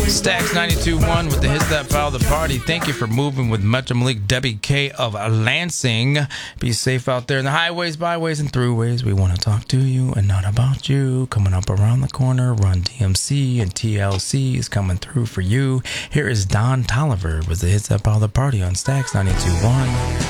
Stacks 92.1 with the hits that follow the party. Thank you for moving with Metro Malik, Debbie K of Lansing. Be safe out there in the highways, byways, and throughways. We want to talk to you and not about you. Coming up around the corner, Run DMC and TLC is coming through for you. Here is Don Tolliver with the hits that follow the party on Stacks 92.1.